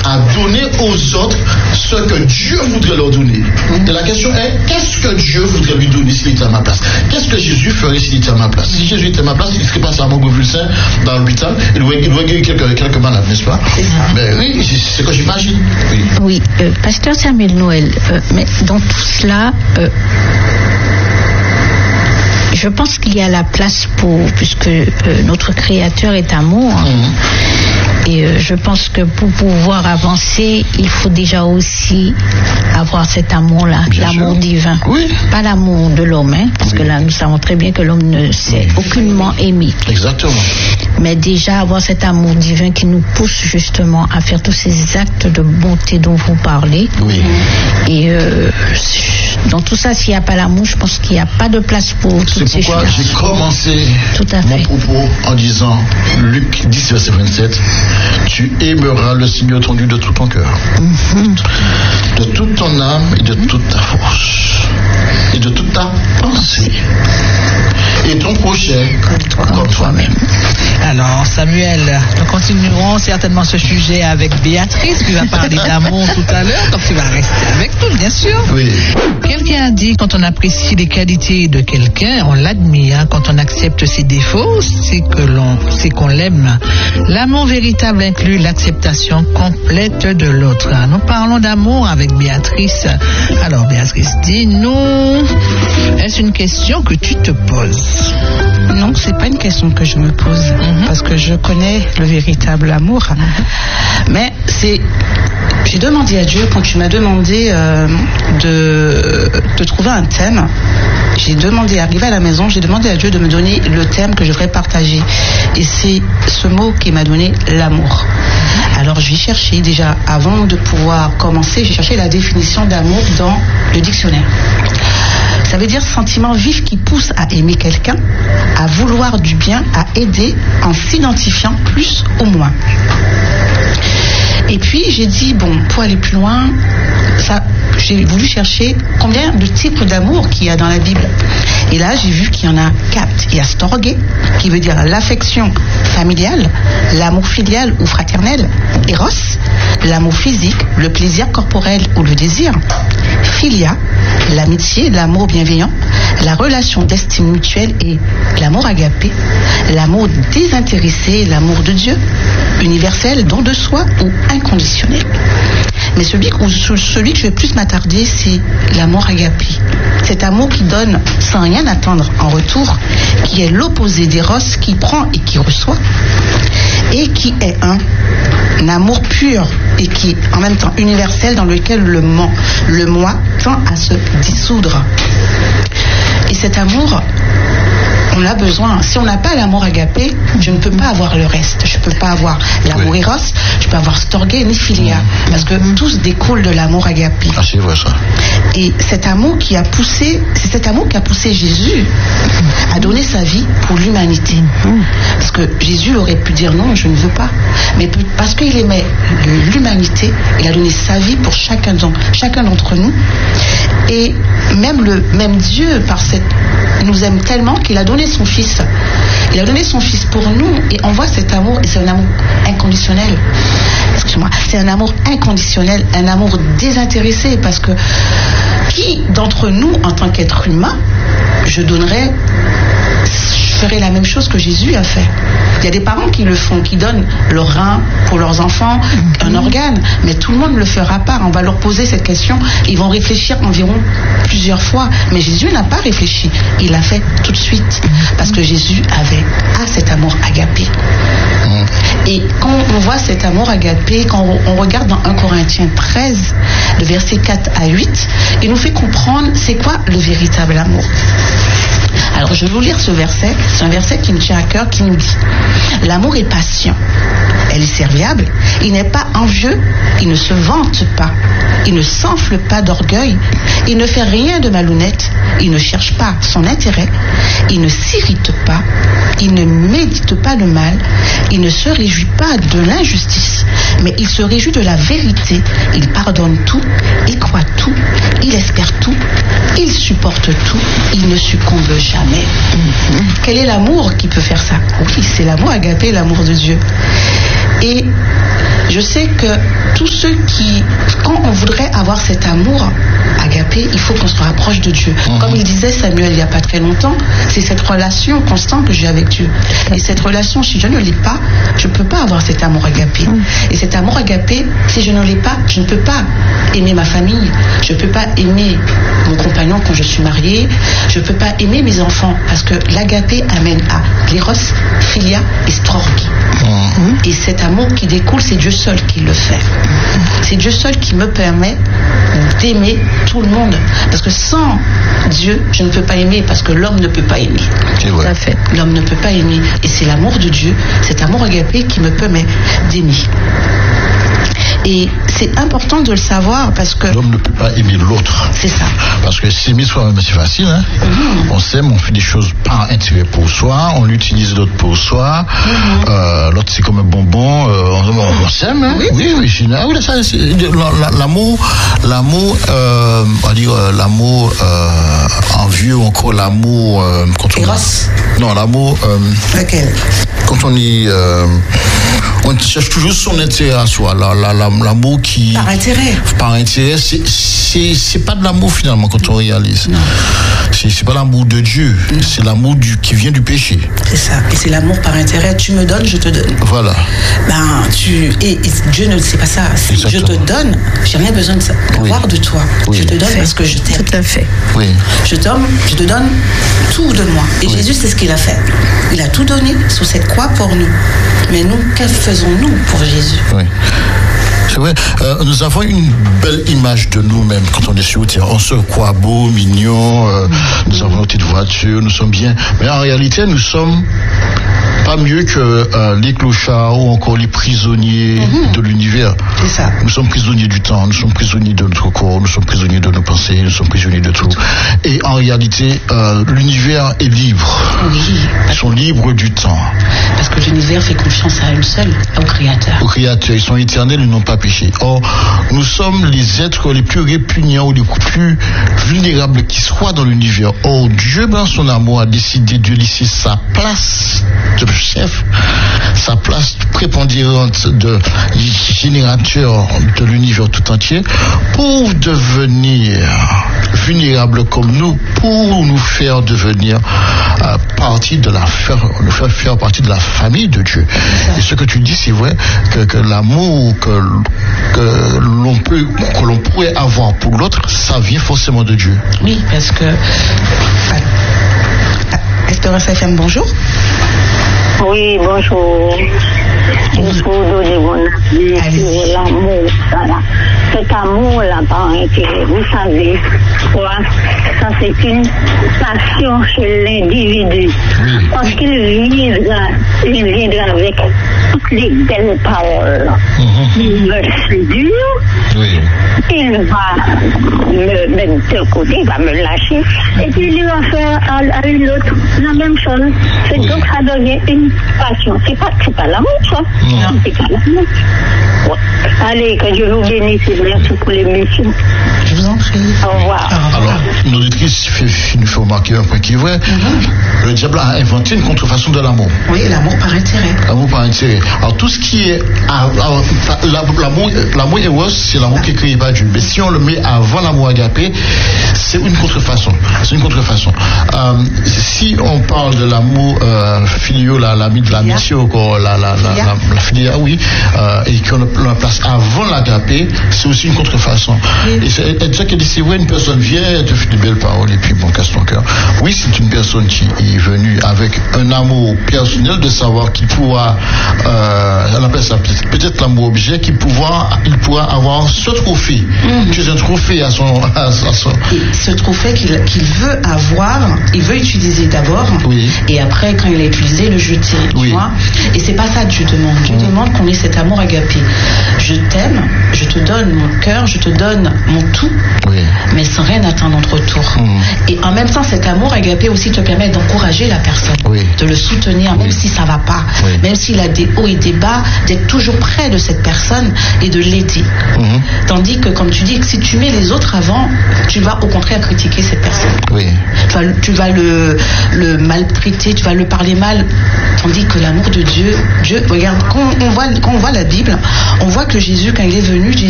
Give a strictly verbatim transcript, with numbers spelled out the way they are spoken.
à donner aux autres ce que Dieu voudrait leur donner. Et la question est, qu'est-ce que Dieu voudrait lui donner s'il était à ma place? Qu'est-ce que Jésus ferait s'il était à ma place? Si Jésus était à ma place, il ne serait pas à Montgolfier dans l'hôpital, il devrait guérir quelques, quelques malades, n'est-ce pas? Mais oui, c'est ce que j'imagine. Oui, oui euh, Pasteur Samuel Noël, euh, mais dans tout cela, euh, je pense qu'il y a la place pour, puisque euh, notre Créateur est amour, mmh. et euh, je pense que pour pouvoir avancer, il faut déjà aussi avoir cet amour-là, bien l'amour sûr. Divin. Oui. Pas l'amour de l'homme, hein, parce oui. que là, nous savons très bien que l'homme ne s'est oui. aucunement aimé. Exactement. Mais déjà avoir cet amour divin qui nous pousse justement à faire tous ces actes de bonté dont vous parlez. Oui. Et euh, dans tout ça, s'il n'y a pas l'amour, je pense qu'il n'y a pas de place pour toutes ces choses. C'est pourquoi j'ai commencé tout à mon fait. propos en disant, Luc dix, verset vingt-sept, tu aimeras le Seigneur ton Dieu de tout ton cœur, mm-hmm. de toute ton âme et de toute ta force, et de toute ta pensée, et ton prochain comme toi-même. Alors, Samuel, nous continuerons certainement ce sujet avec Béatrice, qui va parler d'amour tout à l'heure, donc tu vas rester avec nous, bien sûr. Oui. Quelqu'un a dit, quand on apprécie les qualités de quelqu'un, on l'admire. Quand on accepte ses défauts, c'est que l'on, c'est qu'on l'aime. L'amour véritable inclut l'acceptation complète de l'autre. Nous parlons d'amour avec Béatrice. Alors, Béatrice, dis-nous, est-ce une question que tu te poses? Non, c'est pas une question que je me pose, mm-hmm. parce que je connais le véritable amour. Mm-hmm. Mais c'est, j'ai demandé à Dieu, quand tu m'as demandé euh, de, de trouver un thème, j'ai demandé, arrivé à la maison, j'ai demandé à Dieu de me donner le thème que je voudrais partager. Et c'est ce mot qui m'a donné, l'amour. Alors j'ai cherché déjà, avant de pouvoir commencer, j'ai cherché la définition d'amour dans le dictionnaire. Ça veut dire sentiment vif qui pousse à aimer quelqu'un, à vouloir du bien, à aider en s'identifiant plus ou moins. Et puis j'ai dit, bon, pour aller plus loin, ça, j'ai voulu chercher combien de types d'amour qu'il y a dans la Bible. Et là, j'ai vu qu'il y en a quatre. Il y a storge, qui veut dire l'affection familiale, l'amour filial ou fraternel, eros, l'amour physique, le plaisir corporel ou le désir, philia, l'amitié, l'amour bienveillant, la relation d'estime mutuelle et l'amour agapé, l'amour désintéressé, l'amour de Dieu, universel, don de soi ou inconditionnel. Mais celui, celui que je vais plus m'attarder, c'est l'amour agapé. Cet amour qui donne sans rien attendre en retour, qui est l'opposé d'Eros, qui prend et qui reçoit, et qui est un, un amour pur et qui est en même temps universel, dans lequel le, moi, le moi tend à se dissoudre. Et cet amour, on a besoin. Si on n'a pas l'amour agapé, je ne peux pas avoir le reste. Je ne peux pas avoir l'amour oui. eros, je peux avoir storge ni philia, mmh. parce que mmh. tous découlent de l'amour agapé. Ah, c'est vrai ça. Et cet amour qui a poussé, c'est cet amour qui a poussé Jésus mmh. à donner sa vie pour l'humanité. Mmh. Parce que Jésus aurait pu dire non, je ne veux pas. Mais parce qu'il aimait l'humanité, il a donné sa vie pour chacun d'entre, chacun d'entre nous. Et même le même Dieu, par cette, nous aime tellement qu'il a donné son fils. Il a donné son fils pour nous et on voit cet amour, et c'est un amour inconditionnel. Excuse-moi, c'est un amour inconditionnel, un amour désintéressé, parce que qui d'entre nous, en tant qu'être humain, je donnerais, je ferais la même chose que Jésus a fait. Il y a des parents qui le font, qui donnent leur rein pour leurs enfants, mm-hmm. un organe, mais tout le monde ne le fera pas. On va leur poser cette question, ils vont réfléchir environ plusieurs fois. Mais Jésus n'a pas réfléchi, il l'a fait tout de suite, mm-hmm. parce que Jésus avait ah, cet amour agapé. Mm-hmm. Et quand on voit cet amour agapé, quand on regarde dans un Corinthiens treize, le verset quatre à huit, il nous fait comprendre c'est quoi le véritable amour. Alors je vais vous lire ce verset, c'est un verset qui me tient à cœur, qui nous dit: l'amour est patient, elle est serviable, il n'est pas envieux, il ne se vante pas, il ne s'enfle pas d'orgueil, il ne fait rien de malhonnête, il ne cherche pas son intérêt, il ne s'irrite pas, il ne médite pas le mal, il ne se réjouit pas de l'injustice, mais il se réjouit de la vérité, il pardonne tout, il croit tout, il espère tout, il supporte tout, il ne succombe jamais. Mmh. Quel est l'amour qui peut faire ça? Oui, c'est l'amour agapé, l'amour de Dieu. Et je sais que tous ceux qui, quand on voudrait avoir cet amour agapé, il faut qu'on se rapproche de Dieu. Mmh. Comme il disait Samuel il n'y a pas très longtemps, c'est cette relation constante que j'ai avec Dieu. Et cette relation, si je ne l'ai pas, je ne peux pas avoir cet amour agapé. Mmh. Et cet amour agapé, si je ne l'ai pas, je ne peux pas aimer ma famille, je ne peux pas aimer mon compagnon quand je suis mariée, je ne peux pas aimer mes enfants, parce que l'agapé amène à l'éros, philia et storgi. Mmh. Et cet amour qui découle, c'est Dieu seul qui le fait. Mmh. C'est Dieu seul qui me permet d'aimer tout le monde. Parce que sans Dieu, je ne peux pas aimer, parce que l'homme ne peut pas aimer. C'est vrai. Tout à fait. L'homme ne peut pas aimer. Et c'est l'amour de Dieu, cet amour agapé qui me permet d'aimer. Et c'est important de le savoir parce que... L'homme ne peut pas aimer l'autre. C'est ça. Parce que s'aimer soi-même, c'est facile. Hein? Mm-hmm. On s'aime, on fait des choses par intérêt pour soi, on utilise l'autre pour soi. Mm-hmm. Euh, l'autre, c'est comme un bonbon. Euh, on, on s'aime. Hein? Oui, oui, oui. oui ah, oui ça, c'est, l'amour, l'amour, euh, on va dire l'amour euh, en vieux, encore l'amour... Euh, quand on... Eros. Non, l'amour... Euh, Lequel? Quand on est... Euh, on cherche toujours son intérêt à soi. La, la, la, l'amour qui... Par intérêt. Par intérêt, c'est, c'est, c'est pas de l'amour finalement quand on réalise. Non. C'est, c'est pas l'amour de Dieu. Non. C'est l'amour du, qui vient du péché. C'est ça. Et c'est l'amour par intérêt. Tu me donnes, je te donne. Voilà. Ben, tu... Et, et Dieu ne sait pas ça. C'est je te donne, j'ai rien besoin de ça. D'avoir oui. de toi. Oui. Je te donne parce que je t'aime. Tout à fait. Oui. Je t'aime, je te donne tout de moi. Et oui. Jésus, c'est ce qu'il a fait. Il a tout donné sur cette croix pour nous. Mais nous, que faisons-nous pour Jésus? Oui. C'est vrai, euh, nous avons une belle image de nous-mêmes quand on est sur terre. On se croit beau, mignon, euh, mmh. nous avons nos petites voitures, nous sommes bien. Mais en réalité, nous sommes pas mieux que euh, les clochards ou encore les prisonniers mmh. de l'univers. C'est ça. Nous sommes prisonniers du temps, nous sommes prisonniers de notre corps, nous sommes prisonniers de nos pensées, nous sommes prisonniers de tout. Et en réalité, euh, l'univers est libre. Oui. Ils sont libres du temps. Parce que l'univers fait confiance à une seule, au Créateur. Au Créateur, ils sont éternels, ils n'ont pas péché. Or, nous sommes les êtres les plus répugnants ou les plus vulnérables qui soient dans l'univers. Or, Dieu, dans son amour, a décidé de laisser sa place de chef, sa place prépondérante de générateur de l'univers tout entier, pour devenir vulnérables comme nous, pour nous faire devenir euh, partie de la faire, nous faire faire partie de la famille de Dieu. Et ce que tu dis, c'est vrai que, que l'amour que, que l'on peut, que l'on pourrait avoir pour l'autre, ça vient forcément de Dieu. Oui, parce que Espérance F M, bonjour. Oui, bonjour. Il faut donner mon avis sur l'amour. Voilà. Cet amour-là, par intérêt, vous savez, quoi, ça c'est une passion chez l'individu. Oui. Parce qu'il viendra, il viendra avec toutes les belles paroles. Mm-hmm. Il me séduire, oui. Il va me mettre de côté, il va me lâcher, et puis il va faire à, à une autre la même chose. C'est oui. Donc ça devient une passion. C'est pas, c'est pas l'amour, ça. Non. C'est pas l'amour. Ouais. Allez, que Dieu vous bénisse et merci pour l'émission. Je vous en prie. Au revoir. Alors, une auditrice nous fait remarquer un point qui est vrai. Mm-hmm. Le diable a inventé une contrefaçon de l'amour. Oui, l'amour par intérêt. L'amour par intérêt. Alors, tout ce qui est. Alors, l'amour, l'amour éros, c'est l'amour ah. qui est créé par Dieu. Mais si on le met avant l'amour agapé, c'est une contrefaçon. C'est une contrefaçon. Euh, si on parle de l'amour euh, filio, la, la, la mission, la, la, la, la, la filia, oui, euh, et qu'on la place avant l'agapé, c'est aussi une contrefaçon. Oui. Et c'est, et que c'est vrai, une personne vient, elle te fait des belles paroles et puis bon, casse ton cœur. Oui, c'est une personne qui est venue avec un amour personnel de savoir qu'il pourra, euh, on appelle ça peut-être, peut-être l'amour objet, qu'il pourra, il pourra avoir ce trophée. Mm-hmm. Tu es un trophée à son, à, à son... Et ce trophée qu'il, qu'il veut avoir, il veut utiliser d'abord, oui. Et après, quand il a utilisé, le jeter. Oui. Tu vois. Et c'est pas ça que Dieu demande. Dieu mmh. demande qu'on ait cet amour agapé. Je t'aime, je te donne donne mon cœur, je te donne mon tout, Oui. mais sans rien attendre en retour. Mhm. Et en même temps, cet amour agapé aussi te permet d'encourager la personne, Oui. de le soutenir, même si ça va pas, Oui. même s'il a des hauts et des bas, d'être toujours près de cette personne et de l'aider. Mhm. Tandis que, comme tu dis, que si tu mets les autres avant, tu vas au contraire critiquer cette personne. Oui. Tu vas, tu vas le, le maltraiter, tu vas le parler mal. Tandis que l'amour de Dieu, Dieu, regarde, quand on voit, quand on voit la Bible, on voit que Jésus, quand il est venu, Jésus